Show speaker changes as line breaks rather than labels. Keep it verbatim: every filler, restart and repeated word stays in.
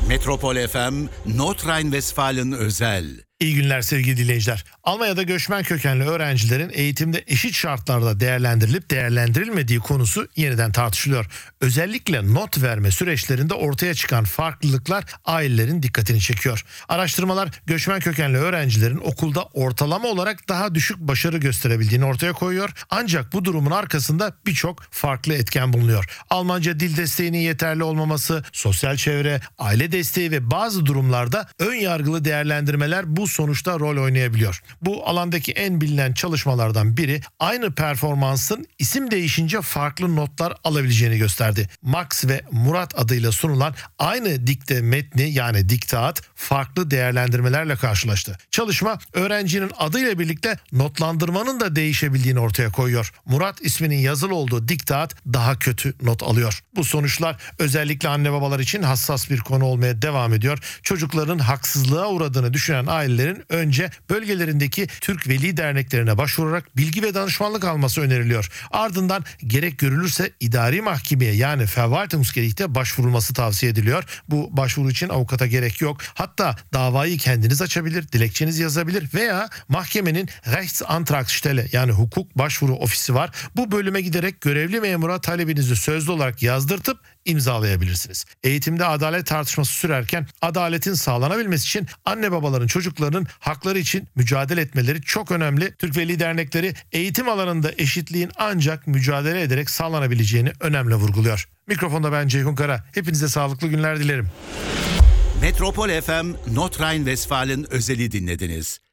Metropol F M, Nordrhein-Westfalen özel.
İyi günler sevgili dinleyiciler. Almanya'da göçmen kökenli öğrencilerin eğitimde eşit şartlarda değerlendirilip değerlendirilmediği konusu yeniden tartışılıyor. Özellikle not verme süreçlerinde ortaya çıkan farklılıklar ailelerin dikkatini çekiyor. Araştırmalar göçmen kökenli öğrencilerin okulda ortalama olarak daha düşük başarı gösterebildiğini ortaya koyuyor. Ancak bu durumun arkasında birçok farklı etken bulunuyor. Almanca dil desteğinin yeterli olmaması, sosyal çevre, aile desteği ve bazı durumlarda ön yargılı değerlendirmeler bu sonuçta rol oynayabiliyor. Bu alandaki en bilinen çalışmalardan biri aynı performansın isim değişince farklı notlar alabileceğini gösterdi. Max ve Murat adıyla sunulan aynı dikte metni yani diktat farklı değerlendirmelerle karşılaştı. Çalışma öğrencinin adıyla birlikte notlandırmanın da değişebildiğini ortaya koyuyor. Murat isminin yazılı olduğu diktat daha kötü not alıyor. Bu sonuçlar özellikle anne babalar için hassas bir konu olmaya devam ediyor. Çocukların haksızlığa uğradığını düşünen ailelerin önce bölgelerindeki Türk Veli Derneklerine başvurarak bilgi ve danışmanlık alması öneriliyor. Ardından gerek görülürse idari mahkemeye yani Verwaltungsgericht'e başvurulması tavsiye ediliyor. Bu başvuru için avukata gerek yok. Hatta davayı kendiniz açabilir, dilekçenizi yazabilir veya mahkemenin Rechtsantragsstelle yani hukuk başvuru ofisi var. Bu bölüme giderek görevli memura talebinizi sözlü olarak yazdırtıp imzalayabilirsiniz. Eğitimde adalet tartışması sürerken adaletin sağlanabilmesi için anne babaların çocuklarının hakları için mücadele etmeleri çok önemli. Türk Veli Dernekleri eğitim alanında eşitliğin ancak mücadele ederek sağlanabileceğini önemli vurguluyor. Mikrofonda ben Ceyhun Kara. Hepinize sağlıklı günler dilerim.
Metropol F M, Nordrhein-Westfalen özeli dinlediniz.